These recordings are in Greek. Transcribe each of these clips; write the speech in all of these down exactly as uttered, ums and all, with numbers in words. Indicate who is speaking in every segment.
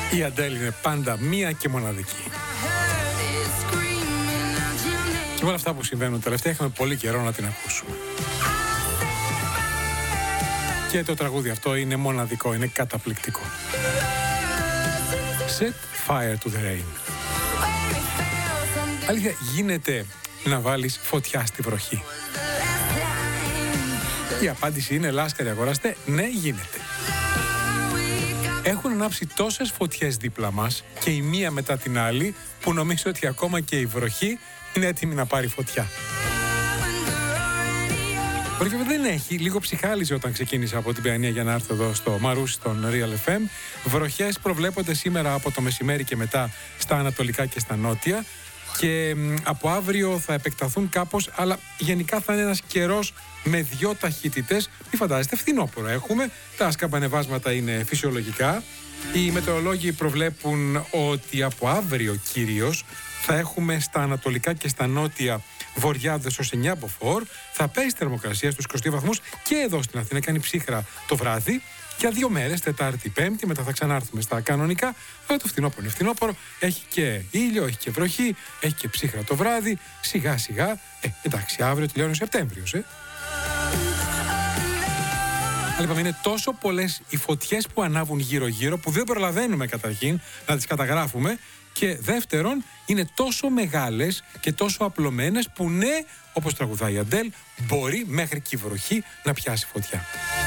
Speaker 1: Η Αντέλ είναι πάντα μία και μοναδική. Και με όλα αυτά που συμβαίνουν τελευταία είχαμε πολύ καιρό να την ακούσουμε. Και το τραγούδι αυτό είναι μοναδικό, είναι καταπληκτικό. Set fire to the rain. Αλήθεια, γίνεται να βάλεις φωτιά στη βροχή? Η απάντηση είναι, λάσκαροι αγοραστέ, ναι, γίνεται. Έχουν ανάψει τόσες φωτιές δίπλα μας και η μία μετά την άλλη που νομίζω ότι ακόμα και η βροχή είναι έτοιμη να πάρει φωτιά. Βροχή δεν έχει, λίγο ψυχάλιζε όταν ξεκίνησα από την Παιανία για να έρθω εδώ στο Μαρούσι, στον Real εφ εμ. Βροχές προβλέπονται σήμερα από το μεσημέρι και μετά στα ανατολικά και στα νότια και από αύριο θα επεκταθούν κάπως, αλλά γενικά θα είναι ένας καιρός με δυο ταχύτητες. Μη φαντάζεστε, φθινόπωρο έχουμε, τα σκαμπανεβάσματα είναι φυσιολογικά. Οι μετεωρολόγοι προβλέπουν ότι από αύριο κυρίως θα έχουμε στα ανατολικά και στα νότια βοριάδες ως εννιά μποφόρ, θα πέσει θερμοκρασία στους είκοσι βαθμούς και εδώ στην Αθήνα, κάνει ψύχρα το βράδυ. Για δύο μέρες, Τετάρτη, Πέμπτη, μετά θα ξανάρθουμε στα κανονικά. Αλλά το φθινόπωρο είναι φθινόπωρο, έχει και ήλιο, έχει και βροχή, έχει και ψύχρα το βράδυ. Σιγά σιγά, ε, εντάξει, αύριο τελειώνει ο Σεπτέμβριος, ε. Αλλά είπαμε, είναι τόσο πολλές οι φωτιές που ανάβουν γύρω-γύρω που δεν προλαβαίνουμε καταρχήν να τις καταγράφουμε. Και δεύτερον, είναι τόσο μεγάλες και τόσο απλωμένες που ναι, όπως τραγουδάει η Αντέλ, μπορεί μέχρι και η βροχή να πιάσει φωτιά.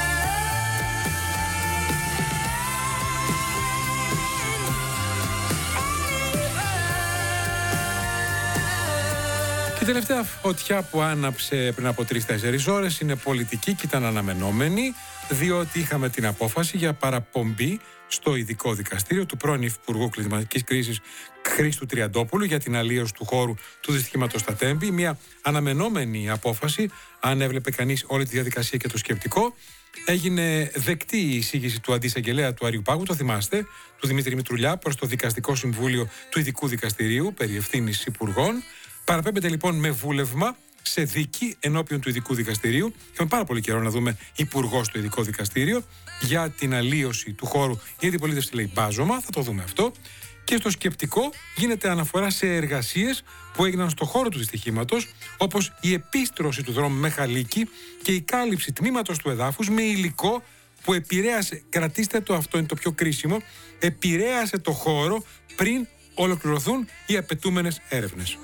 Speaker 1: Η τελευταία φωτιά που άναψε πριν από τρεις-τέσσερις ώρες είναι πολιτική και ήταν αναμενόμενη, διότι είχαμε την απόφαση για παραπομπή στο ειδικό δικαστήριο του πρώην Υπουργού Κλιματικής Κρίσης Χρήστου Τριαντόπουλου για την αλλίωση του χώρου του δυστυχήματος στα Τέμπη. Μια αναμενόμενη απόφαση, αν έβλεπε κανείς όλη τη διαδικασία και το σκεπτικό. Έγινε δεκτή η εισήγηση του αντισαγγελέα του Αριού Πάγου, το θυμάστε, του Δημήτρη Μητρουλιά, προς το Δικαστικό Συμβούλιο του Ειδικού Δικαστηρίου περί ευθύνης υπουργών. Παραπέμπεται λοιπόν με βούλευμα σε δίκη ενώπιον του Ειδικού Δικαστηρίου. Είχαμε πάρα πολύ καιρό να δούμε υπουργό στο Ειδικό Δικαστήριο για την αλλίωση του χώρου. Η αντιπολίτευση λέει μπάζωμα, θα το δούμε αυτό. Και στο σκεπτικό γίνεται αναφορά σε εργασίες που έγιναν στο χώρο του δυστυχήματος, όπως η επίστρωση του δρόμου με χαλίκι και η κάλυψη τμήματος του εδάφους με υλικό που επηρέασε, κρατήστε το, αυτό είναι το πιο κρίσιμο, επηρέασε το χώρο πριν ολοκληρωθούν οι απαιτούμενες έρευνες.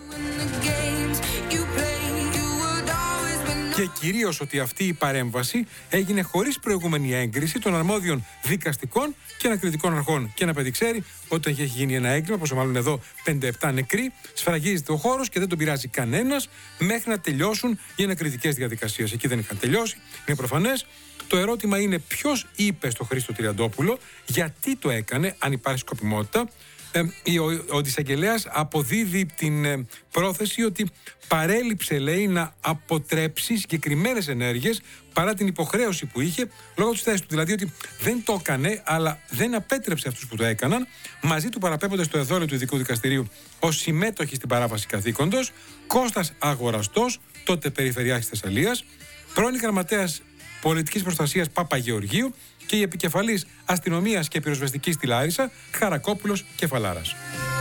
Speaker 1: Και κυρίως ότι αυτή η παρέμβαση έγινε χωρίς προηγούμενη έγκριση των αρμόδιων δικαστικών και ανακριτικών αρχών. Και ένα παιδί ξέρει, όταν έχει γίνει ένα έγκλημα, πόσο μάλλον εδώ πέντε επτά νεκροί, σφραγίζεται ο χώρος και δεν τον πειράζει κανένας μέχρι να τελειώσουν οι ανακριτικές διαδικασίες. Εκεί δεν είχαν τελειώσει, είναι προφανές. Το ερώτημα είναι ποιος είπε στο Χρήστο Τριαντόπουλο, γιατί το έκανε, αν υπάρχει σκοπιμότητα. Ε, ο ο εισαγγελέας αποδίδει την ε, πρόθεση ότι παρέλειψε, λέει, να αποτρέψει συγκεκριμένες ενέργειες παρά την υποχρέωση που είχε λόγω της θέσης του. Δηλαδή ότι δεν το έκανε, αλλά δεν απέτρεψε αυτούς που το έκαναν. Μαζί του παραπέμπονται στο εδόλιο του Ειδικού Δικαστηρίου ως συμμέτοχοι στην παράβαση καθήκοντος Κώστας Αγοραστός, τότε Περιφερειάρχης Θεσσαλίας, πρώην Γραμματέας Πολιτικής Προστασίας Παπαγεωργίου και η επικεφαλής αστυνομίας και πυροσβεστικής στη Λάρισα, Χαρακόπουλος Κεφαλάρας.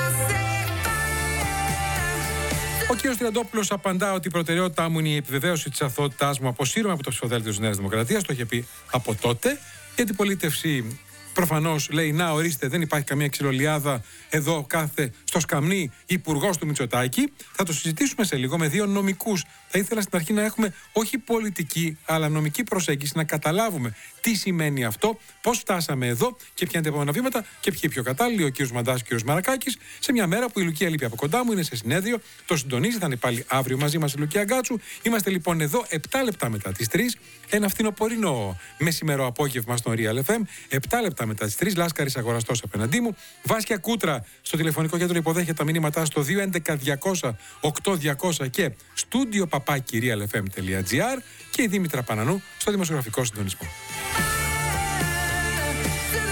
Speaker 1: Ο κ. Τριαντόπουλος απαντά ότι η προτεραιότητά μου είναι η επιβεβαίωση της αθωότητάς μου. Αποσύρομαι από το ψηφοδέλτιο της Νέας Δημοκρατίας. Το είχε πει από τότε. Η αντιπολίτευση προφανώς λέει: να, ορίστε, δεν υπάρχει καμία ξυλολιάδα εδώ, κάθε στο σκαμνί υπουργός του Μητσοτάκη. Θα το συζητήσουμε σε λίγο με δύο νομικούς. Θα ήθελα στην αρχή να έχουμε όχι πολιτική, αλλά νομική προσέγγιση, να καταλάβουμε τι σημαίνει αυτό, πώς φτάσαμε εδώ και ποια είναι τα επόμενα βήματα και ποιοι πιο κατάλληλοι, ο κ. Μαντάς και ο κ. Μαρακάκης, σε μια μέρα που η Λουκία λείπει από κοντά μου, είναι σε συνέδριο, το συντονίζει, θα είναι πάλι αύριο μαζί μας η Λουκία Γκάτσου. Είμαστε λοιπόν εδώ επτά λεπτά μετά τις τρεις, ένα φθινοπορεινό μεσημερό απόγευμα στον Real εφ εμ, επτά λεπτά μετά τις τρεις, Λάσκαρης Αγοραστός απέναντί μου, Βάσκια Κούτρα στο τηλεφωνικό κέντρο υποδέχεται τα μηνύματά στο δύο έντεκα διακόσια οκτώ διακόσια και στούντιο παπάκι real f m τελεία g r και η Δήμητρα Πανανού στο δημοσιογραφικό συντονισμό.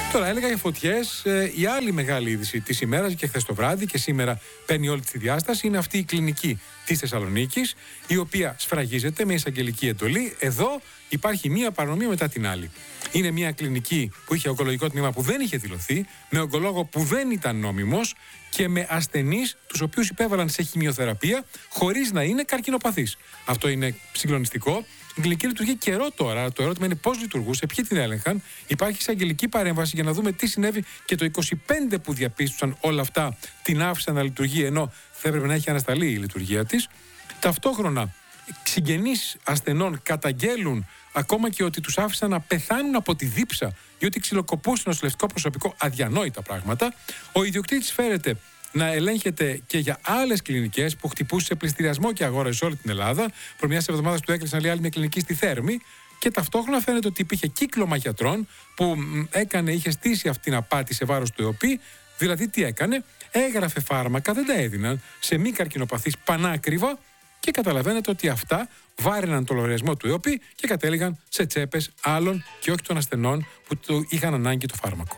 Speaker 1: Τώρα έλεγα για φωτιές, ε, η άλλη μεγάλη είδηση της ημέρας και χθες το βράδυ και σήμερα παίρνει όλη τη διάσταση είναι αυτή η κλινική της Θεσσαλονίκης, η οποία σφραγίζεται με εισαγγελική εντολή. Εδώ υπάρχει μία παρανομία μετά την άλλη. Είναι μια κλινική που είχε ογκολογικό τμήμα που δεν είχε δηλωθεί, με ογκολόγο που δεν ήταν νόμιμος και με ασθενείς τους οποίους υπέβαλαν σε χημειοθεραπεία χωρίς να είναι καρκινοπαθείς. Αυτό είναι συγκλονιστικό. Η κλινική λειτουργεί καιρό τώρα. Το ερώτημα είναι πώς λειτουργούσε, ποιοι την έλεγχαν. Υπάρχει εισαγγελική παρέμβαση για να δούμε τι συνέβη και το είκοσι πέντε που διαπίστωσαν όλα αυτά την άφησαν να λειτουργεί ενώ θα έπρεπε να έχει ανασταλεί η λειτουργία της. Ταυτόχρονα, συγγενείς ασθενών καταγγέλουν ακόμα και ότι τους άφησαν να πεθάνουν από τη δίψα ή ότι ξυλοκοπούσε νοσηλευτικό προσωπικό, αδιανόητα πράγματα. Ο ιδιοκτήτης φέρεται να ελέγχεται και για άλλες κλινικές που χτυπούσε σε πληστηριασμό και αγόρασε σε όλη την Ελλάδα. Προ μια εβδομάδα του έκλεισαν άλλη μια κλινική στη Θέρμη. Και ταυτόχρονα φαίνεται ότι υπήρχε κύκλωμα γιατρών που έκανε, είχε στήσει αυτήν την απάτη σε βάρος του ΕΟΠΗ. Δηλαδή, τι έκανε, έγραφε φάρμακα, δεν τα έδιναν σε μη καρκινοπαθείς πανάκριβα και καταλαβαίνετε ότι αυτά βάραιναν το λογαριασμό του ΕΟΠΗ και κατέληγαν σε τσέπες άλλων και όχι των ασθενών που το είχαν ανάγκη το φάρμακο.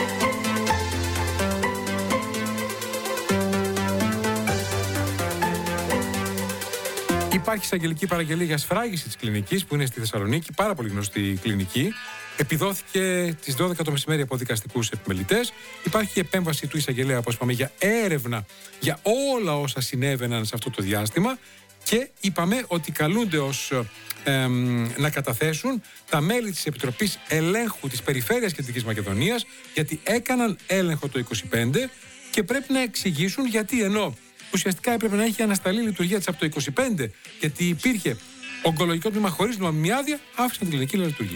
Speaker 1: Υπάρχει εισαγγελική παραγγελία για σφράγιση της κλινικής που είναι στη Θεσσαλονίκη, πάρα πολύ γνωστή κλινική. Επιδόθηκε τις δώδεκα το μεσημέρι από δικαστικούς επιμελητές. Υπάρχει επέμβαση του εισαγγελέα, όπως είπαμε, για έρευνα για όλα όσα συνέβαιναν σε αυτό το διάστημα. Και είπαμε ότι καλούνται ως ε, να καταθέσουν τα μέλη της Επιτροπής Ελέγχου της Περιφέρειας Κεντρικής Μακεδονίας, γιατί έκαναν έλεγχο το είκοσι πέντε και πρέπει να εξηγήσουν γιατί, ενώ ουσιαστικά έπρεπε να έχει ανασταλεί η λειτουργία της από το είκοσι πέντε, γιατί υπήρχε ογκολογικό τμήμα χωρίς νομιμη άδεια, άφησαν την κλινική να λειτουργεί.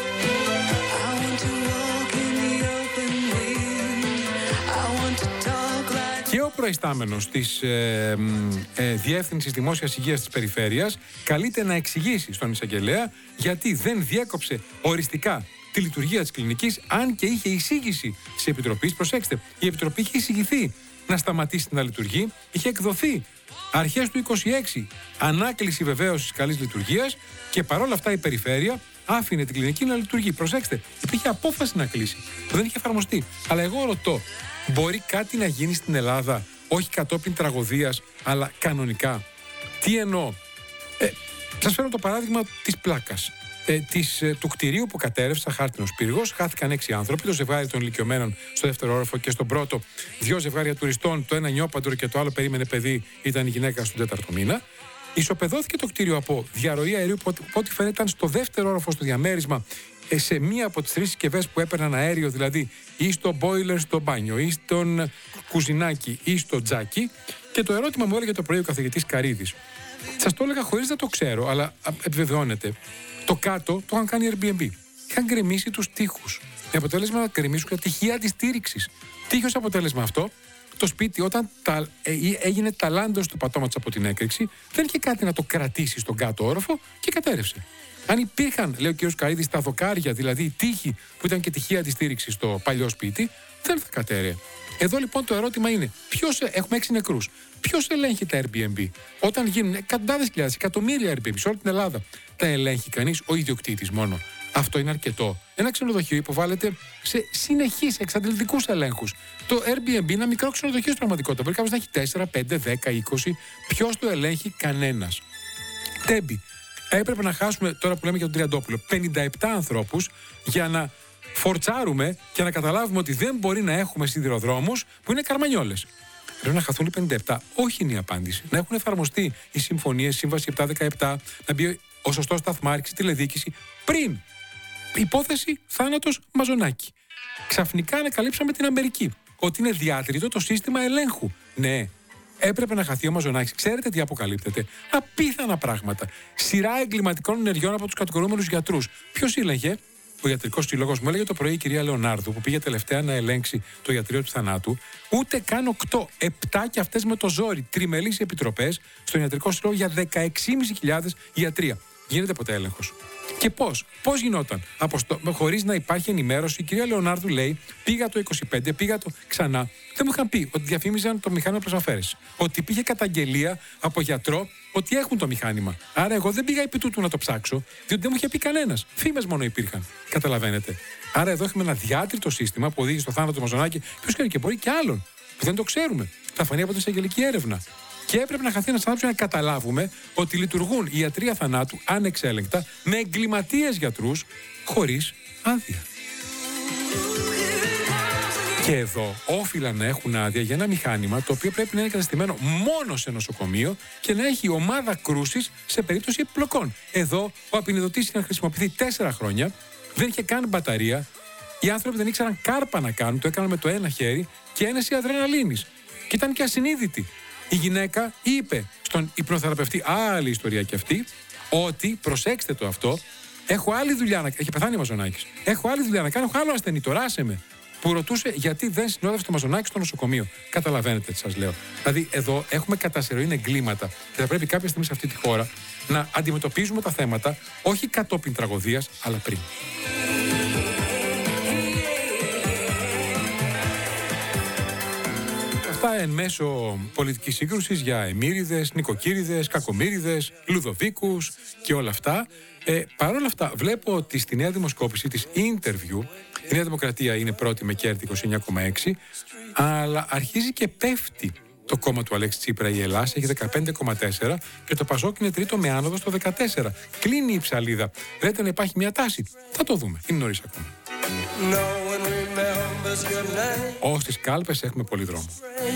Speaker 1: Και ο προϊστάμενος της ε, ε, Διεύθυνσης Δημόσιας Υγείας της Περιφέρειας καλείται να εξηγήσει στον εισαγγελέα γιατί δεν διέκοψε οριστικά τη λειτουργία της κλινικής, αν και είχε εισήγηση της Επιτροπής. Προσέξτε, η Επιτροπή είχε εισηγηθεί να σταματήσει να λειτουργεί, είχε εκδοθεί αρχές του είκοσι έξι ανάκληση βεβαίως της καλής λειτουργίας και παρόλα αυτά η Περιφέρεια άφηνε την κλινική να λειτουργεί. Προσέξτε, υπήρχε απόφαση να κλείσει, που δεν είχε εφαρμοστεί. Αλλά εγώ ρωτώ, μπορεί κάτι να γίνει στην Ελλάδα, όχι κατόπιν τραγωδίας, αλλά κανονικά? Τι εννοώ? Ε, σας φέρω το παράδειγμα της πλάκας. Ε, της, ε, του κτηρίου που κατέρευσε, χάρτινος πύργος, χάθηκαν έξι άνθρωποι, το ζευγάρι των ηλικιωμένων στο δεύτερο όροφο και στον πρώτο, δύο ζευγάρια τουριστών, το ένα νιόπαντρο και το άλλο περίμενε παιδί, ήταν η γυναίκα στον τέταρτο μήνα. Ισοπεδώθηκε το κτίριο από διαρροή αερίου που ό,τι φαίνεται ήταν στο δεύτερο όροφο στο διαμέρισμα, ε, σε μία από τις τρεις συσκευές που έπαιρναν αέριο, δηλαδή ή στο boiler στο μπάνιο, ή στον κουζινάκι, ή στο τζάκι. Και το ερώτημα μου έλεγε το πρωί ο καθηγητής Καρίδης. Σας το έλεγα χωρίς να το ξέρω, αλλά επιβεβαιώνεται. Το κάτω το είχαν κάνει Airbnb. Είχαν γκρεμίσει τους τοίχους. Με αποτέλεσμα να γκρεμίσουν και τυχεία αντιστήριξης. Τι είχε ως αποτέλεσμα αυτό? Το σπίτι, όταν τα, ε, έγινε ταλάντος του πατώματος από την έκρηξη, δεν είχε κάτι να το κρατήσει στον κάτω όροφο και κατέρευσε. Αν υπήρχαν, λέει ο κ. Καρίδης, τα δοκάρια, δηλαδή η τύχη που ήταν και τυχεία αντιστήριξη στο παλιό σπίτι, δεν θα κατέρεε. Εδώ λοιπόν το ερώτημα είναι, ποιος, έχουμε έξι νεκρούς. Ποιος ελέγχει τα Airbnb? Όταν γίνουν εκατοντάδες χιλιάδες, εκατομμύρια Airbnb σε όλη την Ελλάδα, τα ελέγχει κανείς? Ο ιδιοκτήτης μόνο? Αυτό είναι αρκετό? Ένα ξενοδοχείο υποβάλλεται σε συνεχείς εξαντλητικούς ελέγχους. Το Airbnb είναι ένα μικρό ξενοδοχείο στην πραγματικότητα. Μπορεί κάποιος να έχει τέσσερα, πέντε, δέκα, είκοσι. Ποιος το ελέγχει? Κανένας. Τέμπη. Έπρεπε να χάσουμε, τώρα που λέμε για τον Τριαντόπουλο, πενήντα επτά ανθρώπους για να φορτσάρουμε και να καταλάβουμε ότι δεν μπορεί να έχουμε σιδηροδρόμους που είναι καρμανιόλες. Πρέπει να χαθούν οι πενήντα επτά. Όχι είναι η απάντηση. Να έχουν εφαρμοστεί οι συμφωνίες, σύμβαση επτά δεκαεπτά, να μπει ο σωστός σταθμάρχης, τηλεδίκηση, πριν. Υπόθεση θάνατος Μαζονάκη. Ξαφνικά ανακαλύψαμε την Αμερική. Ότι είναι διάτριτο το σύστημα ελέγχου. Ναι, έπρεπε να χαθεί ο Μαζονάκης. Ξέρετε τι αποκαλύπτεται? Απίθανα πράγματα. Σειρά εγκληματικών ενεργειών από τους κατηγορούμενους γιατρούς. Ποιος έλεγε? Ο ιατρικός σύλλογος μου έλεγε το πρωί η κυρία Λεωνάρδου, που πήγε τελευταία να ελέγξει το ιατρείο του θανάτου, ούτε καν οκτώ, επτά και αυτές με το ζόρι, τριμελείς επιτροπές στον ιατρικό σύλλογο για δεκαέξι χιλιάδες γιατρία. γίνεται ποτέ έλεγχος? Και πώς, πώς γινόταν? Χωρίς να υπάρχει ενημέρωση. Η κυρία Λεωνάρδου λέει: πήγα το είκοσι πέντε, πήγα το ξανά. Δεν μου είχαν πει ότι διαφήμιζαν το μηχάνημα προσαφαίρεσης. Ότι υπήρχε καταγγελία από γιατρό ότι έχουν το μηχάνημα. Άρα, εγώ δεν πήγα επί τούτου να το ψάξω, διότι δεν μου είχε πει κανένας. Φήμες μόνο υπήρχαν. Καταλαβαίνετε. Άρα, εδώ έχουμε ένα διάτριτο σύστημα που οδήγησε στο θάνατο του Μαζονάκη. Ποιος ξέρει, και μπορεί και άλλον που δεν το ξέρουμε. Θα φανεί από την εισαγγελική έρευνα. Και έπρεπε να χαθεί ένας άνθρωπος για να καταλάβουμε ότι λειτουργούν οι ιατροί θανάτου ανεξέλεγκτα με εγκληματίες γιατρούς χωρίς άδεια. Και εδώ όφυλαν να έχουν άδεια για ένα μηχάνημα το οποίο πρέπει να είναι εγκαταστημένο μόνο σε νοσοκομείο και να έχει ομάδα κρούσης σε περίπτωση επιπλοκών. Εδώ ο απεινιδωτής είχε να χρησιμοποιηθεί τέσσερα χρόνια, δεν είχε καν μπαταρία, οι άνθρωποι δεν ήξεραν κάρπα να κάνουν, το έκαναν με το ένα χέρι και ένεση αδρεναλίνης. Και ήταν και ασυνείδητη. Η γυναίκα είπε στον υπνοθεραπευτή, άλλη ιστορία κι αυτή, ότι προσέξτε το αυτό, έχω άλλη δουλειά να κάνω. Έχει πεθάνει ο Μαζονάκης. Έχω άλλη δουλειά να κάνω, έχω άλλο ασθενή, το ράσε με. Που ρωτούσε γιατί δεν συνόδευσε το Μαζονάκη στο νοσοκομείο. Καταλαβαίνετε τι σας λέω. Δηλαδή, εδώ έχουμε κατά σειρά εγκλήματα και θα πρέπει κάποια στιγμή σε αυτή τη χώρα να αντιμετωπίζουμε τα θέματα όχι κατόπιν τραγωδίας, αλλά πριν. Αυτά εν μέσω πολιτικής σύγκρουσης για εμμύριδες, νοικοκύριδες, κακομύριδες, λουδοβίκους και όλα αυτά. Ε, Παρ' όλα αυτά, βλέπω ότι στη νέα δημοσκόπηση της Interview η Νέα Δημοκρατία είναι πρώτη με κέρδη είκοσι εννιά κόμμα έξι, αλλά αρχίζει και πέφτει το κόμμα του Αλέξη Τσίπρα, η Ελλάδα, έχει δεκαπέντε κόμμα τέσσερα και το Πασόκ είναι τρίτο με άνοδο στο δεκατέσσερα. Κλείνει η ψαλίδα. Λέτε να υπάρχει μια τάση. Θα το δούμε. Είναι νωρίς ακόμα. Ως τις κάλπες έχουμε πολύ δρόμο.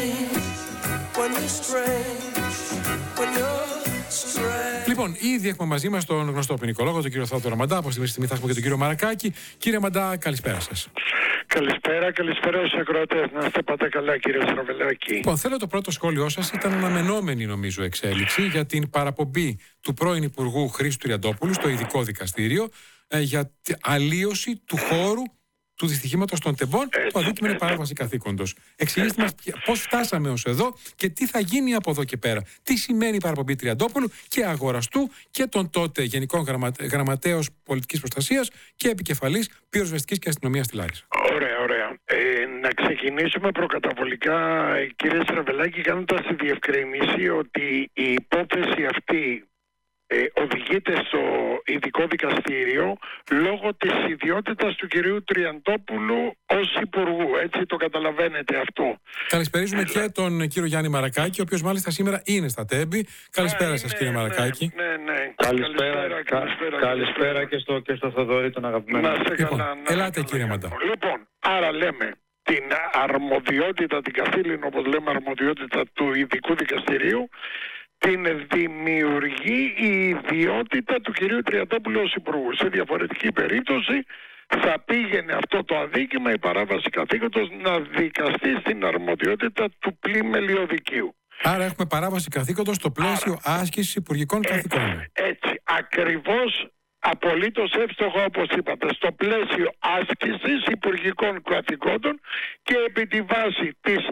Speaker 1: Λοιπόν, ήδη έχουμε μαζί μας τον γνωστό ποινικολόγο, τον κύριο Θόδωρο Μαντά. Από στιγμή στη στιγμή θα έχουμε και τον κύριο Μαρακάκη. Κύριε Μαντά, καλησπέρα σας.
Speaker 2: Καλησπέρα, καλησπέρα στους ακροατές. Να είστε πάντα καλά, κύριε Στραβελάκη.
Speaker 1: Λοιπόν, θέλω το πρώτο σχόλιο σας. Ήταν αναμενόμενη, νομίζω, εξέλιξη για την παραπομπή του πρώην Υπουργού Χρήστου Τριαντόπουλου στο ειδικό δικαστήριο ε, για αλλίωση του χώρου του δυστυχήματος των τεμπών. Το αδίκημα είναι παράβαση καθήκοντος. Εξηγήστε μας πώς φτάσαμε ως εδώ και τι θα γίνει από εδώ και πέρα. Τι σημαίνει η παραπομπή Τριαντόπουλου και αγοραστού και τον τότε Γενικών Γραμματε... Γραμματέως Πολιτικής Προστασίας και επικεφαλής πυροσβεστικής και αστυνομίας στη Λάρισα.
Speaker 2: Ωραία, ωραία. Ε, να ξεκινήσουμε προκαταβολικά, κύριε Στραβελάκη, κάνοντας τη διευκρίνηση ότι η υπόθεση αυτή Ε, οδηγείται στο ειδικό δικαστήριο λόγω της ιδιότητας του κυρίου Τριαντόπουλου ως υπουργού. Έτσι το καταλαβαίνετε αυτό.
Speaker 1: Καλησπερίζουμε και τον κύριο Γιάννη Μαρακάκη, ο οποίος μάλιστα σήμερα είναι στα Τέμπη. Καλησπέρα σας, κύριε Μαρακάκη.
Speaker 2: Ναι, ναι, ναι.
Speaker 3: Καλησπέρα,
Speaker 2: καλησπέρα,
Speaker 3: κα,
Speaker 2: καλησπέρα,
Speaker 3: καλησπέρα και στο, και στο Θοδωρή τον αγαπημένο.
Speaker 2: Να είστε
Speaker 1: Λοιπόν,
Speaker 2: καλά. Να
Speaker 1: ελάτε,
Speaker 2: είστε
Speaker 1: κύριε
Speaker 2: καλά.
Speaker 1: Μαντά.
Speaker 2: Λοιπόν, άρα λέμε την αρμοδιότητα, την καθήλυνο, όπως λέμε, αρμοδιότητα του ειδικού δικαστηρίου την δημιουργεί η ιδιότητα του κυρίου Τριαντόπουλου ως υπουργού. Σε διαφορετική περίπτωση θα πήγαινε αυτό το αδίκημα, η παράβαση καθήκοντος, να δικαστεί στην αρμοδιότητα του πλημελιωδικείου.
Speaker 1: Άρα έχουμε παράβαση καθήκοντος στο πλαίσιο Άρα, άσκησης υπουργικών
Speaker 2: ε,
Speaker 1: καθηκόντων.
Speaker 2: Έτσι, ακριβώς, απολύτως εύστοχο όπως είπατε, στο πλαίσιο άσκησης υπουργικών καθηκόντων και επί τη βάση της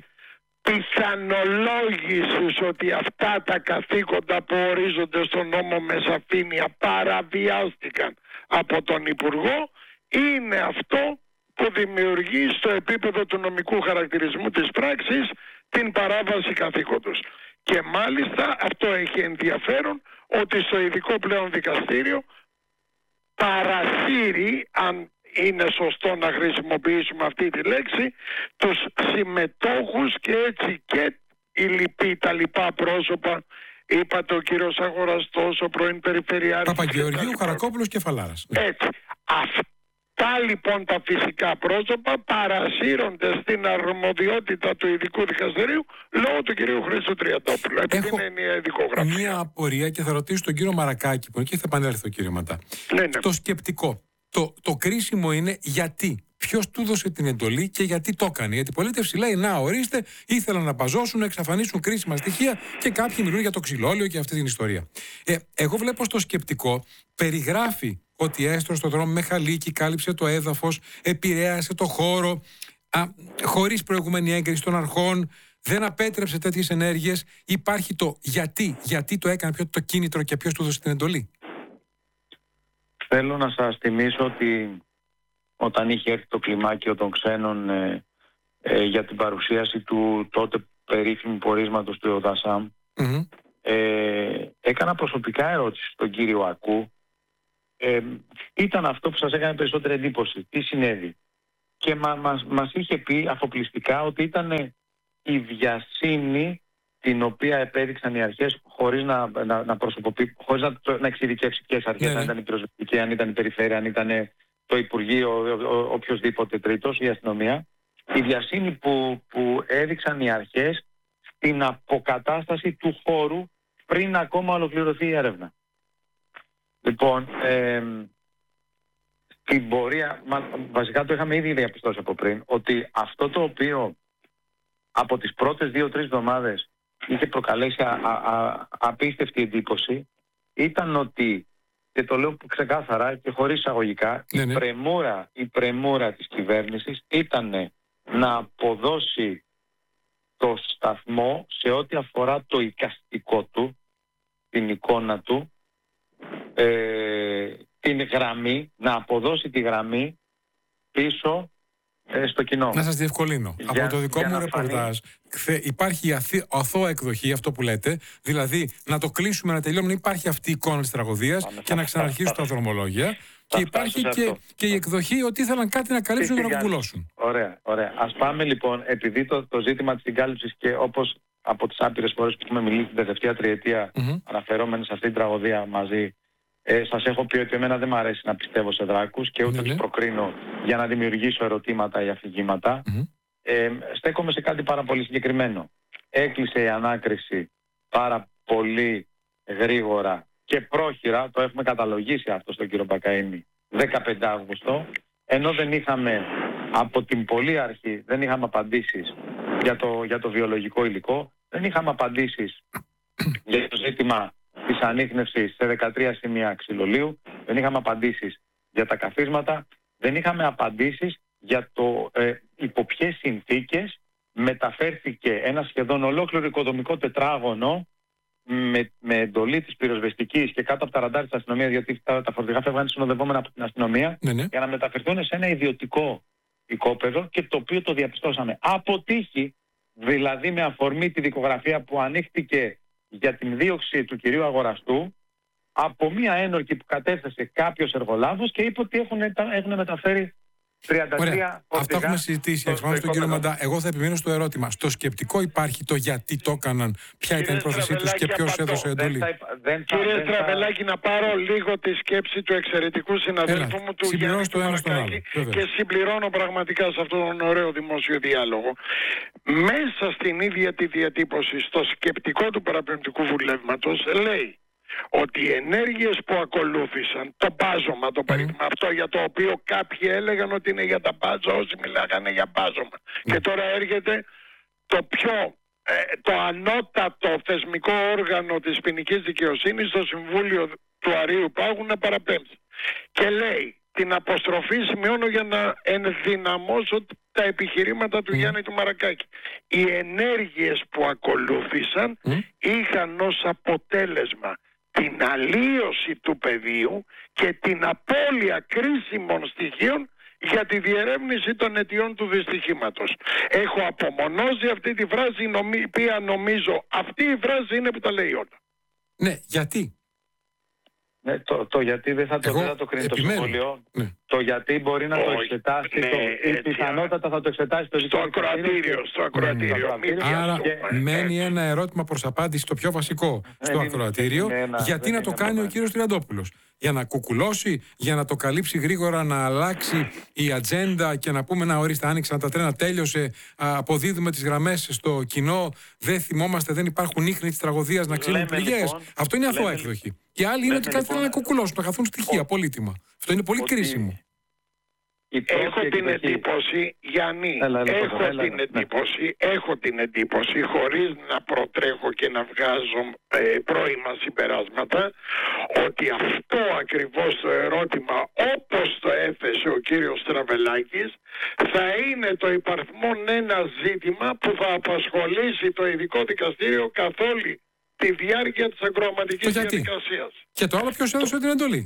Speaker 2: πιθανολόγησης ότι αυτά τα καθήκοντα που ορίζονται στον νόμο με σαφήνεια παραβιάστηκαν από τον Υπουργό, είναι αυτό που δημιουργεί στο επίπεδο του νομικού χαρακτηρισμού της πράξης την παράβαση καθήκοντος. Και μάλιστα αυτό έχει ενδιαφέρον ότι στο ειδικό πλέον δικαστήριο παρασύρει, αν είναι σωστό να χρησιμοποιήσουμε αυτή τη λέξη, τους συμμετόχους και έτσι και οι λοιποί, τα λοιπά πρόσωπα, είπατε ο κύριος Αγοραστός, ο πρώην Περιφερειάρχης
Speaker 1: Παπαγεωργίου, Χαρακόπουλος και Φαλάρας.
Speaker 2: Έτσι. Αυτά λοιπόν τα φυσικά πρόσωπα παρασύρονται στην αρμοδιότητα του ειδικού δικαστηρίου λόγω του κυρίου Χρήστου Τριαντόπουλου. Επειδή
Speaker 1: Έχω
Speaker 2: είναι ειδικό γραφείο.
Speaker 1: μία απορία και θα ρωτήσω τον κύριο Μαρακάκη που εκεί θα επανέλθω, κύριε Ματά.
Speaker 2: Ναι, ναι.
Speaker 1: Το σκεπτικό. Το, το κρίσιμο είναι γιατί. Ποιος του έδωσε την εντολή και γιατί το έκανε. Η αντιπολίτευση λέει: να, ορίστε, ήθελαν να μπαζώσουν, να εξαφανίσουν κρίσιμα στοιχεία και κάποιοι μιλούν για το ξυλόλαιο και αυτή την ιστορία. Ε, εγώ βλέπω στο σκεπτικό, περιγράφει ότι έστρωσε στον δρόμο με χαλίκι, κάλυψε το έδαφος, επηρέασε το χώρο, α, χωρίς προηγούμενη έγκριση των αρχών, δεν απέτρεψε τέτοιες ενέργειες. Υπάρχει το γιατί, γιατί το έκανε, ποιο το κίνητρο και ποιος του έδωσε την εντολή.
Speaker 3: Θέλω να σας θυμίσω ότι όταν είχε έρθει το κλιμάκιο των ξένων ε, ε, για την παρουσίαση του τότε περίφημου πορίσματος του ΕΟΔΑΣΑΜ, mm-hmm. ε, έκανα προσωπικά ερώτηση στον κύριο Ακού. Ε, ήταν αυτό που σας έκανε περισσότερη εντύπωση? Τι συνέβη? Και μα, μας, μας είχε πει αφοπλιστικά ότι ήταν η βιασύνη την οποία επέδειξαν οι αρχές χωρίς να, να, να προσωποποιεί, χωρίς να, να εξειδικεύσει ποιες αρχές, yeah, αν ήταν η πυροσβεστική, αν ήταν η περιφέρεια, αν ήταν το Υπουργείο, ο, ο, οποιοσδήποτε τρίτος, η αστυνομία. Η βιασύνη που, που έδειξαν οι αρχές στην αποκατάσταση του χώρου πριν ακόμα ολοκληρωθεί η έρευνα. Λοιπόν, ε, στην πορεία, μα, βασικά το είχαμε ήδη διαπιστώσει από πριν, ότι αυτό το οποίο από τις πρώτες δύο-τρεις εβδομάδες είχε προκαλέσει α, α, α, απίστευτη εντύπωση ήταν ότι, και το λέω ξεκάθαρα και χωρίς εισαγωγικά, ναι, ναι. η πρεμούρα, η πρεμούρα της κυβέρνησης ήταν να αποδώσει το σταθμό σε ό,τι αφορά το εικαστικό του, την εικόνα του, ε, την γραμμή, να αποδώσει τη γραμμή πίσω ε, στο κοινό.
Speaker 1: Να σας διευκολύνω. Για, από το δικό μου ρεπορτάζ φανεί... υπάρχει η αθώα εκδοχή, αυτό που λέτε, δηλαδή να το κλείσουμε, να τελειώνουμε, να υπάρχει αυτή η εικόνα της τραγωδίας και θα, να ξαναρχίσουν τα δρομολόγια. Και υπάρχει και, και η εκδοχή ότι ήθελαν κάτι να καλύψουν και να κουκουλώσουν.
Speaker 3: Ωραία, ωραία. Ας πάμε λοιπόν, επειδή το, το ζήτημα της συγκάλυψης και όπως από τις άπειρες φορές που έχουμε μιλήσει την τελευταία τριετία mm-hmm. αναφερόμενοι σε αυτή την τραγωδία μαζί, ε, σας έχω πει ότι εμένα δεν μου αρέσει να πιστεύω σε δράκους και ούτε mm-hmm. τους προκρίνω για να δημιουργήσω ερωτήματα ή αφηγήματα. Mm-hmm. Ε, στέκομαι σε κάτι πάρα πολύ συγκεκριμένο. Έκλεισε η ανάκριση πάρα πολύ γρήγορα και πρόχειρα, το έχουμε καταλογίσει αυτό στον κύριο Μπακαΐνη, δεκαπέντε Αυγούστου, ενώ δεν είχαμε από την πολύ αρχή, δεν είχαμε απαντήσεις για το, για το βιολογικό υλικό, δεν είχαμε απαντήσεις για το ζήτημα της ανίχνευσης σε δεκατρία σημεία ξυλολίου, δεν είχαμε απαντήσεις για τα καθίσματα, δεν είχαμε απαντήσεις για το ε, υπό ποιες συνθήκες μεταφέρθηκε ένα σχεδόν ολόκληρο οικοδομικό τετράγωνο με, με εντολή της πυροσβεστικής και κάτω από τα ραντάρ της αστυνομίας, γιατί τα, τα φορτηγά φεύγαν συνοδευόμενα από την αστυνομία, ναι, ναι. για να μεταφερθούν σε ένα ιδιωτικό οικόπεδο, και το οποίο το διαπιστώσαμε από τύχη, δηλαδή με αφορμή τη δικογραφία που ανοίχτηκε για την δίωξη του κυρίου αγοραστού από μία ένορκη που κατέθεσε κάποιος εργολάβος και είπε ότι έχουν, έχουν μεταφέρει τριάντα τρία.
Speaker 1: Αυτό έχουμε συζητήσει εξ πάνω τον κύριο Μαντά. Εγώ θα επιμείνω στο ερώτημα. Στο σκεπτικό υπάρχει το γιατί το έκαναν, ποια κύριε ήταν η πρόθεσή τους και ποιος έδωσε εντολή.
Speaker 2: Κύριε Στραβελάκη, να πάρω λίγο τη σκέψη του εξαιρετικού συναδέλφου μου του Γιάννη του Μαρακάκη και συμπληρώνω πραγματικά σε αυτόν τον ωραίο δημόσιο διάλογο. Μέσα στην ίδια τη διατύπωση, στο σκεπτικό του παραπεμπτικού βουλεύματος, λέει ότι οι ενέργειες που ακολούθησαν, το μπάζωμα, το περίπτωμα, mm. αυτό για το οποίο κάποιοι έλεγαν ότι είναι για τα μπάζα, όσοι μιλάγανε για μπάζωμα. Mm. Και τώρα έρχεται το πιο, ε, το ανώτατο θεσμικό όργανο της ποινικής δικαιοσύνης, το Συμβούλιο του Αρείου Πάγου, να παραπέμψει. Και λέει, την αποστροφή σημειώνω για να ενδυναμώσω τα επιχειρήματα του mm. Γιάννη του Μαρακάκη. Οι ενέργειες που ακολούθησαν mm. είχαν ως αποτέλεσμα την αλλίωση του πεδίου και την απώλεια κρίσιμων στοιχείων για τη διερεύνηση των αιτιών του δυστυχήματος. Έχω απομονώσει αυτή τη φράση, η οποία νομίζω αυτή η φράση είναι που τα λέει όλα.
Speaker 1: Ναι, γιατί?
Speaker 3: Ναι, το, το γιατί δεν θα το, δεν θα το κρίνει επιμένω. Το Συμβούλιο. Ναι. Το γιατί μπορεί να το εξετάσει, ναι, το, ή πιθανότατα θα το εξετάσει το
Speaker 2: στο ακροατήριο. Στο ακροατήριο.
Speaker 1: Άρα και, μένει ένα ερώτημα προς απάντηση, το πιο βασικό, στο ακροατήριο. Ένα, γιατί να το κάνει ο κύριος Τριαντόπουλος? Για να κουκουλώσει, για να το καλύψει γρήγορα, να αλλάξει η ατζέντα και να πούμε, να ορίστε, άνοιξαν τα τρένα, τέλειωσε, αποδίδουμε τις γραμμές στο κοινό, δεν θυμόμαστε, δεν υπάρχουν ίχνη της τραγωδίας να ξέρουν πληγές. Λοιπόν, αυτό είναι αθώα εκδοχή. Και άλλοι είναι ότι κάτι θέλουν να κουκουλώσουν, να χαθούν στοιχεία, πολύτιμα. Αυτό είναι πολύ κρίσιμο.
Speaker 2: Έχω την εντύπωση, Γιάννη, έλα, έλα, έχω έλα, την έλα, εντύπωση, ναι. έχω την εντύπωση, χωρίς να προτρέχω και να βγάζω ε, πρώιμα συμπεράσματα, ότι αυτό ακριβώς το ερώτημα, όπως το έθεσε ο κύριος Στραβελάκης, θα είναι το υπαριθμόν ένα ζήτημα που θα απασχολήσει το ειδικό δικαστήριο καθ' όλη τη διάρκεια της ακροαματικής διαδικασίας.
Speaker 1: Και το άλλο, ποιος έδωσε την εντολή?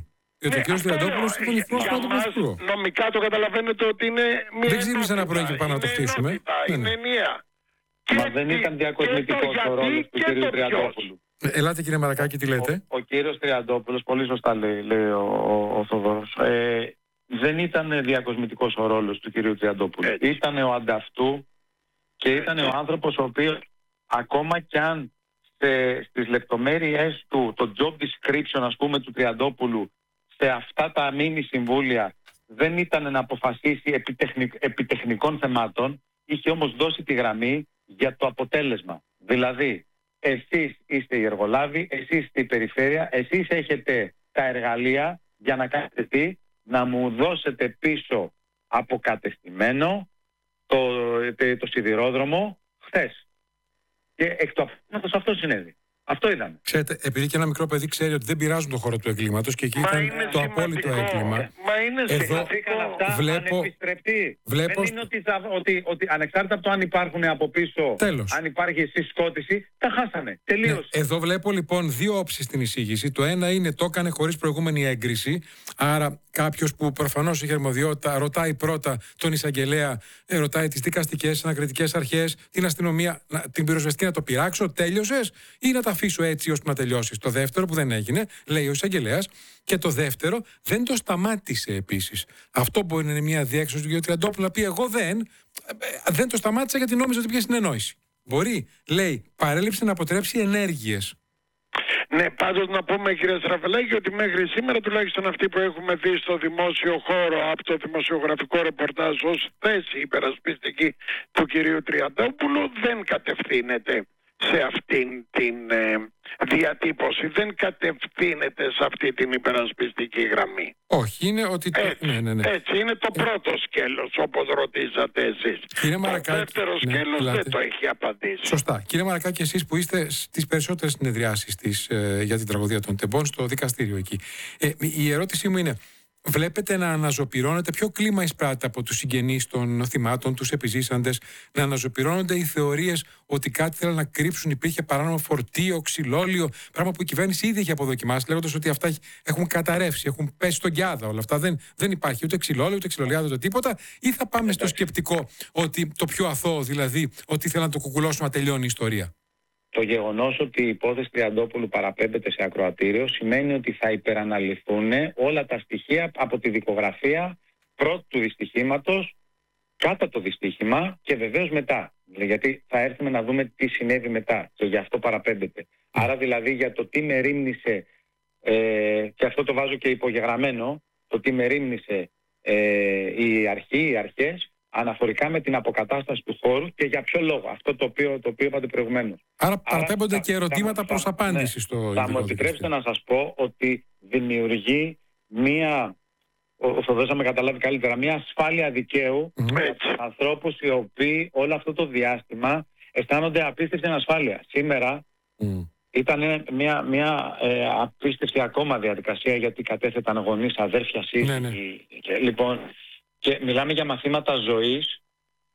Speaker 1: Γιατί ο κ. Τριαντόπουλος ήταν ηθικός πάνω του Πρωθυπουργού.
Speaker 2: Νομικά το καταλαβαίνετε ότι είναι μια.
Speaker 1: Δεν ξύπνησε ένα πρωί και πάνω να το χτίσουμε.
Speaker 2: Είναι ενιαία.
Speaker 3: Μα δεν ήταν διακοσμητικός ο ρόλος του κ. Τριαντόπουλου.
Speaker 1: Ελάτε κύριε Μαρακάκη, τι λέτε.
Speaker 3: Ο, ο κύριος Τριαντόπουλος, πολύ σωστά λέει, λέει ο, ο, ο Θοδωρός, ε, δεν ήταν διακοσμητικός ο ρόλος του κυρίου Τριαντόπουλου. Έτσι. Ήταν ο ανταυτού και ήταν ο άνθρωπος ο οποίος ακόμα κι αν σε, στις λεπτομέρειες του, το job description ας πούμε του Τριαντόπουλου σε αυτά τα μίνι συμβούλια δεν ήταν να αποφασίσει επί, τεχνικ, επί τεχνικών θεμάτων, είχε όμως δώσει τη γραμμή για το αποτέλεσμα. Δηλαδή, εσείς είστε οι εργολάβοι, εσείς είστε η περιφέρεια, εσείς έχετε τα εργαλεία για να κάνετε τι, να μου δώσετε πίσω αποκατεστημένο το, το, το σιδηρόδρομο χθες. Και εκ του αποτέλεσματος αυτό συνέβη. Αυτό είδαμε.
Speaker 1: Ξέρετε, επειδή και ένα μικρό παιδί ξέρει ότι δεν πειράζουν το χώρο του εγκλήματος και εκεί
Speaker 2: Μα
Speaker 1: ήταν
Speaker 2: είναι
Speaker 1: το απόλυτο έγκλημα.
Speaker 2: Μα είναι
Speaker 1: εδώ
Speaker 3: αυτά
Speaker 1: βλέπω,
Speaker 3: ανεπιστρεπτή.
Speaker 1: βλέπω...
Speaker 3: Δεν είναι ότι, θα, ότι, ότι ανεξάρτητα από το αν υπάρχουν από πίσω,
Speaker 1: τέλος.
Speaker 3: Αν υπάρχει συσκότηση, τα χάσανε. Τελείωσε.
Speaker 1: Ναι, εδώ βλέπω λοιπόν δύο όψεις στην εισήγηση. Το ένα είναι το έκανε χωρίς προηγούμενη έγκριση. Άρα κάποιος που προφανώς έχει αρμοδιότητα ρωτάει πρώτα τον εισαγγελέα, ε, ρωτάει τις δικαστικές, ανακριτικές αρχές, την αστυνομία, να, την πυροσβεστική να το πειράξω, τέλειωσες ή να τα αφήσω έτσι ώστε να τελειώσεις. Το δεύτερο που δεν έγινε, λέει ο εισαγγελέας. Και το δεύτερο, δεν το σταμάτησε επίσης. Αυτό μπορεί να είναι μια διέξοδος του κ. Τριαντόπουλου να πει: εγώ δεν, δεν το σταμάτησα γιατί νόμιζα ότι πιέζει συνεννόηση. Μπορεί, λέει, παρέλειψε να αποτρέψει ενέργειες.
Speaker 2: Ναι, πάντως να πούμε κύριε Στραφελάκη ότι μέχρι σήμερα τουλάχιστον αυτοί που έχουμε δει στο δημόσιο χώρο από το δημοσιογραφικό ρεπορτάζ ως θέση υπερασπιστική του κυρίου Τριαντόπουλου δεν κατευθύνεται σε αυτήν την ε, διατύπωση, δεν κατευθύνεται σε αυτή την υπερασπιστική γραμμή.
Speaker 1: Όχι, είναι ότι...
Speaker 2: Έτσι,
Speaker 1: ναι, ναι, ναι.
Speaker 2: έτσι είναι το πρώτο σκέλος όπως ρωτήσατε εσείς.
Speaker 1: Κύριε
Speaker 2: το
Speaker 1: Μαρακάκη,
Speaker 2: δεύτερο
Speaker 1: ναι,
Speaker 2: σκέλος
Speaker 1: πλάτε.
Speaker 2: δεν το έχει απαντήσει.
Speaker 1: Σωστά. Κύριε Μαρακάκη, εσείς που είστε στις περισσότερες συνεδριάσεις της, ε, για την τραγωδία των Τεμπών στο δικαστήριο εκεί. Ε, η ερώτησή μου είναι, βλέπετε να αναζωπυρώνεται, ποιο κλίμα εισπράττει από τους συγγενείς των θυμάτων, τους επιζήσαντες, να αναζωπυρώνονται οι θεωρίες ότι κάτι θέλουν να κρύψουν, υπήρχε παράνομο φορτίο, ξυλόλιο, πράγμα που η κυβέρνηση ήδη έχει αποδοκιμάσει, λέγοντας ότι αυτά έχουν καταρρεύσει, έχουν πέσει στον Κιάδα όλα αυτά. Δεν, δεν υπάρχει ούτε ξυλόλιο, ούτε ξυλολιάδο, ούτε τίποτα. Ή θα πάμε στο σκεπτικό ότι το πιο αθώο, δηλαδή, ότι θέλουν να το κουκουλώσουν να τελειώνει η ιστορία.
Speaker 3: Το γεγονός ότι η υπόθεση Τριαντόπουλου παραπέμπεται σε ακροατήριο σημαίνει ότι θα υπεραναλυθούν όλα τα στοιχεία από τη δικογραφία πρώτου του δυστυχήματος, κατά το δυστύχημα και βεβαίως μετά. Γιατί θα έρθουμε να δούμε τι συνέβη μετά και γι' αυτό παραπέμπεται. Άρα δηλαδή για το τι μερίμνησε, ε, και αυτό το βάζω και υπογεγραμμένο, το τι μερίμνησε ε, η αρχή, οι αρχές, αναφορικά με την αποκατάσταση του χώρου και για ποιο λόγο. Αυτό το οποίο, το οποίο είπατε προηγουμένως.
Speaker 1: Άρα παραπέμπονται και ερωτήματα προς απάντηση, ναι, στο
Speaker 3: θα μου επιτρέψετε να σας πω ότι δημιουργεί μία, ο Θοδωρός θα με καταλάβει καλύτερα, μία ασφάλεια δικαίου mm-hmm. για τους ανθρώπους οι οποίοι όλο αυτό το διάστημα αισθάνονται απίστευτη ανασφάλεια. Σήμερα mm. ήταν μια, μια ε, απίστευτη ακόμα διαδικασία γιατί κατέθεταν γονείς, αδέρφια, σύζυγοι. Ναι, ναι. Και, λοιπόν, και μιλάμε για μαθήματα ζωής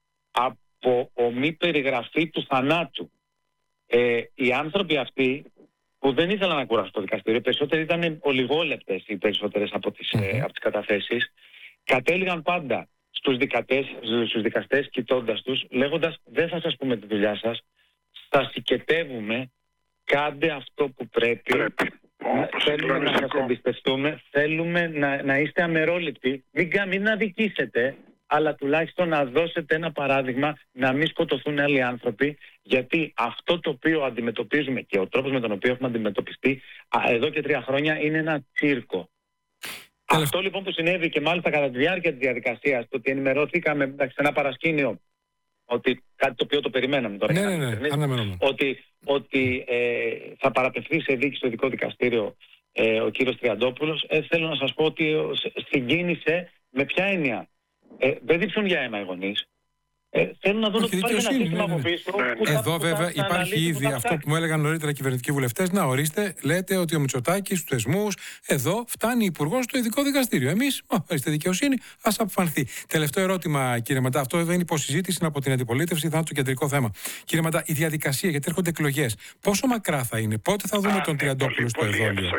Speaker 3: από ομή περιγραφή του θανάτου. Ε, οι άνθρωποι αυτοί που δεν ήθελαν να κουράσουν το δικαστήριο, περισσότεροι ήταν ολιγόλεπτες οι περισσότερες από τις, mm-hmm. ε, από τις καταθέσεις, κατέληγαν πάντα στους δικαστές, στους δικαστές κοιτώντας τους, λέγοντας δεν θα σας πούμε τη δουλειά σας, θα συγκετεύουμε, κάντε αυτό που πρέπει. πρέπει. Oh, θέλουμε να σας εμπιστευτούμε, θέλουμε να, να είστε αμερόληπτοι, μην, μην αδικήσετε, αλλά τουλάχιστον να δώσετε ένα παράδειγμα, να μην σκοτωθούν άλλοι άνθρωποι, γιατί αυτό το οποίο αντιμετωπίζουμε και ο τρόπος με τον οποίο έχουμε αντιμετωπιστεί εδώ και τρία χρόνια είναι ένα τσίρκο. Έλα. Αυτό λοιπόν που συνέβη και μάλιστα κατά τη διάρκεια της διαδικασίας, το ότι ενημερώθηκαμε σε ένα παρασκήνιο, ότι κάτι το οποίο το περιμέναμε τώρα,
Speaker 1: ναι, ναι, ναι, ναι,
Speaker 3: ότι, ότι ε, θα παραπευθεί σε δίκη στο ειδικό δικαστήριο ε, ο κύριος Τριαντόπουλος, ε, θέλω να σας πω ότι συγκίνησε με ποια έννοια. Ε, δεν δείξουν για αίμα οι γονείς. Ε, θέλω να δω ότι υπάρχει ένα σύστημα από πίσω.
Speaker 1: Εδώ βέβαια υπάρχει ήδη αυτό που μου έλεγαν νωρίτερα κυβερνητικοί βουλευτές. Να ορίστε, λέτε ότι ο Μητσοτάκης στους θεσμούς, εδώ φτάνει υπουργός στο ειδικό δικαστήριο. Εμείς, ορίστε δικαιοσύνη, ας αποφανθεί. Τελευταίο ερώτημα, κύριε Ματά, αυτό βέβαια είναι υποσυζήτηση από την αντιπολίτευση, θα είναι το κεντρικό θέμα. Κύριε Ματά, η διαδικασία, γιατί έρχονται εκλογές, πόσο μακρά θα είναι, πότε θα δούμε Α, τον Τριαντόπουλο στο εδόλιο?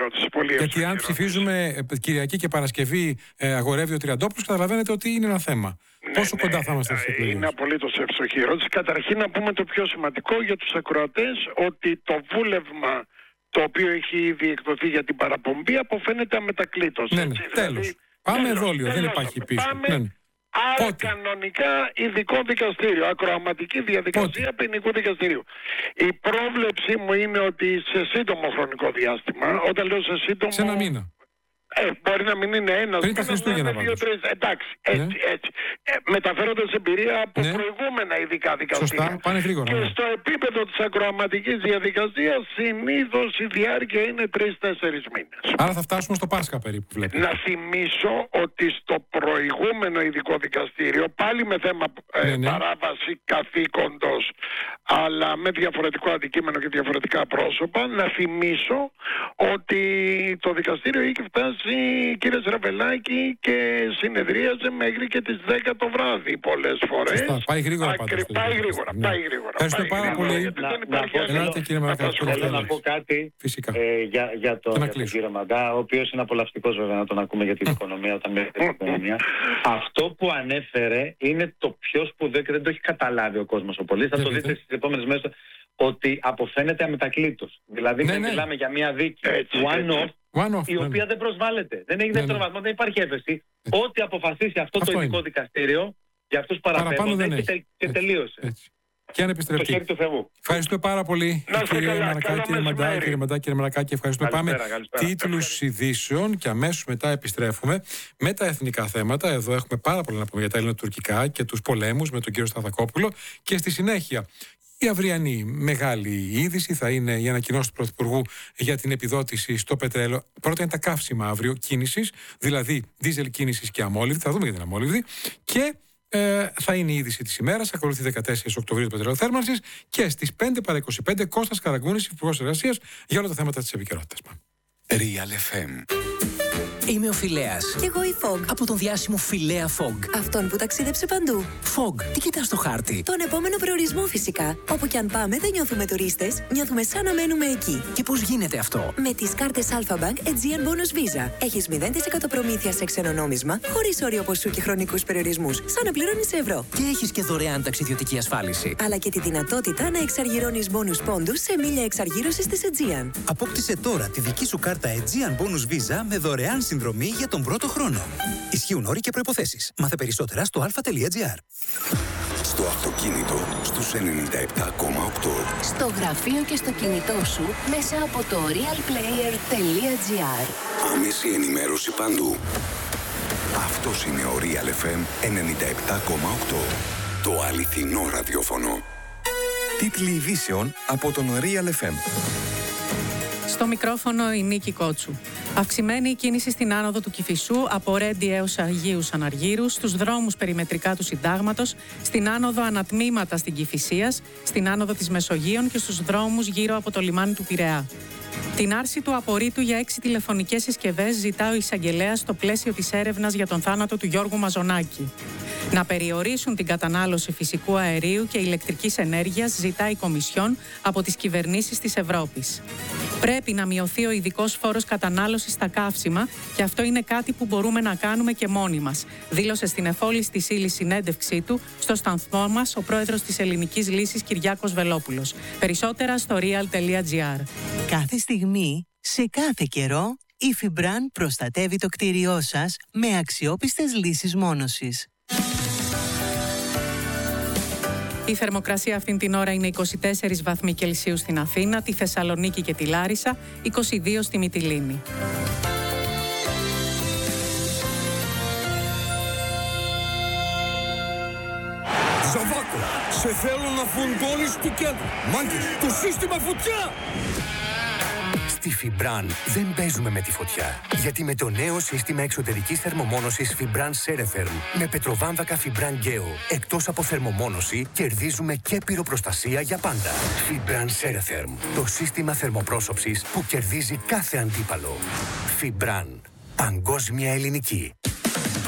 Speaker 1: Γιατί αν ψηφίζουμε Κυριακή και Παρασκευή ε, αγορεύει ο Τριαντόπουλος, καταλαβαίνετε ότι είναι ένα θέμα.
Speaker 2: Ναι,
Speaker 1: Πόσο
Speaker 2: ναι,
Speaker 1: κοντά θα είμαστε στις εκλογές?
Speaker 2: Είναι απολύτως εύστοχη ερώτηση. Καταρχήν να πούμε το πιο σημαντικό για τους ακροατές, ότι το βούλευμα το οποίο έχει ήδη εκδοθεί για την παραπομπή αποφαίνεται αμετακλήτως.
Speaker 1: Ναι, ναι, τέλος. Δηλαδή, πάμε εδόλιο, δεν υπάρχει πίσω.
Speaker 2: Πάμε,
Speaker 1: ναι, ναι.
Speaker 2: Άρα
Speaker 1: Πότε?
Speaker 2: κανονικά ειδικό δικαστήριο, ακροαματική διαδικασία ποινικού δικαστηρίου. Η πρόβλεψή μου είναι ότι σε σύντομο χρονικό διάστημα, όταν λέω σε σύντομο...
Speaker 1: Σε ένα μήνα.
Speaker 2: Ε, μπορεί να μην είναι ένας,
Speaker 1: πριν τα Χριστούγεννα
Speaker 2: δύο, τρεις, εντάξει, έτσι, ναι. έτσι. Ε, μεταφέροντας εμπειρία από ναι. προηγούμενα ειδικά δικαστήρια.
Speaker 1: Σωστά, πάνε γρήγορα.
Speaker 2: Και
Speaker 1: ναι.
Speaker 2: στο επίπεδο της ακροαματικής διαδικασίας συνήθως η διάρκεια είναι τρεις-τέσσερις μήνες.
Speaker 1: Άρα θα φτάσουμε στο Πάσχα περίπου, βλέπετε.
Speaker 2: Να θυμίσω ότι στο προηγούμενο ειδικό δικαστήριο, πάλι με θέμα ε, ναι, ναι. παράβαση καθήκοντος, αλλά με διαφορετικό αντικείμενο και διαφορετικά πρόσωπα, να θυμίσω ότι το δικαστήριο είχε φτάσει, κύριε Σραβελάκη, και συνεδρίαζε μέχρι και τις δέκα το βράδυ πολλές φορές.
Speaker 1: Σωστά. Πάει γρήγορα πάντως.
Speaker 2: Ακρι... Πάει γρήγορα, ναι. πάει γρήγορα.
Speaker 1: Ευχαριστώ πάρα πολύ.
Speaker 3: Ελάτε, κύριε Μαρακάκη. Θέλω να πω κάτι ε, για, για, το, για τον κύριο Μαντά, ο οποίος είναι απολαυστικός βέβαια να τον ακούμε για την οικονομία όταν μιλάει για την οικονομία. Αυτό που ανέφερε είναι το πιο σπουδαίο και δεν το έχει καταλάβει ο κόσμος ο πολίτης. Θα το δείτε στις επόμενες μέρες, ότι αποφαίνεται αμετακλήτως. Δηλαδή ναι, ναι. μιλάμε για μια δίκη one-off, One-off, η οποία ναι. δεν προσβάλλεται. Δεν έχει δεύτερο ναι, βαθμό, δεν υπάρχει έφεση. Ε, Ό,τι αποφασίσει αυτό, αυτό το ειδικό είναι. δικαστήριο για αυτούς παραπέμπονται και, τε, και τελείωσε. Έτσι.
Speaker 1: Και αν επιστρεφτεί.
Speaker 3: Το χέρι του Θεού.
Speaker 1: Ευχαριστούμε πάρα πολύ, κύριε Μαρακάκη, κύριε Μαντά, κύριε Μαντά, κύριε Μαρακάκη. Ευχαριστούμε. Πάμε τίτλους ειδήσεων και αμέσως μετά επιστρέφουμε με τα εθνικά θέματα. Εδώ έχουμε πάρα πολλά να πούμε για τα ελληνοτουρκικά και τους πολέμους με τον κύριο Σταθακόπουλο. Και στη συνέχεια, η αυριανή μεγάλη είδηση θα είναι η ανακοινώση του Πρωθυπουργού για την επιδότηση στο πετρέλαιο. Πρώτα είναι τα καύσιμα αύριο κίνησης, δηλαδή δίζελ κίνησης και αμόλυβδη. Θα δούμε για την αμόλυβδη. Και ε, θα είναι η είδηση της ημέρας. Ακολουθεί δεκατέσσερις Οκτωβρίου του πετρελαιοθέρμανσης. Και στις πέντε παρά είκοσι πέντε Κώστας Καραγκούνης, Υπουργός Εργασίας, για όλα τα θέματα της επικαιρότητας.
Speaker 4: Real εφ εμ. Είμαι ο Φιλέας.
Speaker 5: Κι εγώ η Fog.
Speaker 4: Από τον διάσημο Φιλέα Fog.
Speaker 5: Αυτόν που ταξίδεψε παντού.
Speaker 4: Fog, τι κοιτάς στο χάρτη?
Speaker 5: Τον επόμενο προορισμό φυσικά. Όπου κι αν πάμε δεν νιώθουμε τουρίστες, νιώθουμε σαν να μένουμε εκεί.
Speaker 4: Και πώς γίνεται αυτό?
Speaker 5: Με τις κάρτες Alpha Bank Aegean Bonus Visa. Έχεις μηδέν τοις εκατό προμήθεια σε ξένο νόμισμα, χωρίς όριο ποσού και χρονικούς περιορισμούς, σαν να πληρώνεις ευρώ.
Speaker 4: Και έχεις και δωρεάν ταξιδιωτική ασφάλιση.
Speaker 5: Αλλά και τη δυνατότητα να εξαργυρώνεις bonus πόντους σε μίλια εξαργύρωσης της Aegean.
Speaker 6: Απόκτησε τώρα τη δική σου κάρτα Aegean Bonus Visa με δωρεάν συνδρομή για τον πρώτο χρόνο. Ισχύουν όροι και προϋποθέσεις. Μάθε περισσότερα στο alpha.gr.
Speaker 7: Στο αυτοκίνητο στους ενενήντα επτά κόμμα οκτώ.
Speaker 8: Στο γραφείο και στο κινητό σου μέσα από το realplayer.gr.
Speaker 7: Άμεση ενημέρωση παντού. Αυτός είναι ο Real εφ εμ ενενήντα επτά κόμμα οκτώ. Το αληθινό ραδιόφωνο.
Speaker 9: Τίτλοι ειδήσεων από τον Real εφ εμ.
Speaker 10: Στο μικρόφωνο η Νίκη Κότσου. Αυξημένη η κίνηση στην άνοδο του Κηφισού από Ρέντι έως Αγίους Αναργύρους, στους δρόμους περιμετρικά του Συντάγματος, στην άνοδο ανατμήματα στην Κηφισίας, στην άνοδο της Μεσογείων και στους δρόμους γύρω από το λιμάνι του Πειραιά. Την άρση του απορρίτου για έξι τηλεφωνικές συσκευές ζητά ο εισαγγελέας στο πλαίσιο της έρευνας για τον θάνατο του Γιώργου Μαζονάκη. Να περιορίσουν την κατανάλωση φυσικού αερίου και ηλεκτρικής ενέργειας ζητά η Κομισιόν από τις κυβερνήσεις της Ευρώπης. Πρέπει να μειωθεί ο ειδικός φόρος κατανάλωσης στα καύσιμα και αυτό είναι κάτι που μπορούμε να κάνουμε και μόνοι μας, δήλωσε στην εφόλης της ύλης συνέντευξή του στο σταθμό μας ο πρόεδρος της Ελληνικής Λύσης Κυριάκος Βελόπουλος. Περισσότερα στο real.gr.
Speaker 11: Κάθε στιγμή, σε κάθε καιρό, η Φιμπραν προστατεύει το κτίριό σας με αξιόπιστες λύσεις μόνωσης.
Speaker 10: Η θερμοκρασία αυτήν την ώρα είναι είκοσι τέσσερις βαθμοί Κελσίου στην Αθήνα, τη Θεσσαλονίκη και τη Λάρισα, είκοσι δύο στη Μυτιλήνη.
Speaker 12: Ζαβάκο, σε θέλω να φουντώνεις του κέντρου. Μάγκες, το σύστημα φωτιά!
Speaker 13: Στη Fibran δεν παίζουμε με τη φωτιά. Γιατί με το νέο σύστημα εξωτερικής θερμομόνωσης Fibran Ceretherm με πετροβάμβακα Fibran Geo, εκτός από θερμομόνωση, κερδίζουμε και πυροπροστασία για πάντα. Fibran Ceretherm, το σύστημα θερμοπρόσωψης που κερδίζει κάθε αντίπαλο. Fibran, παγκόσμια ελληνική.